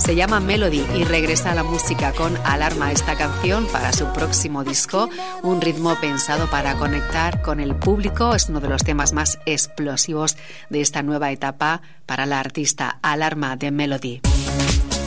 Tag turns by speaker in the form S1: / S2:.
S1: Se llama Melody y regresa a la música con Alarma. Esta canción para su próximo disco, un ritmo pensado para conectar con el público. Es uno de los temas más explosivos de esta nueva etapa para la artista. Alarma de Melody.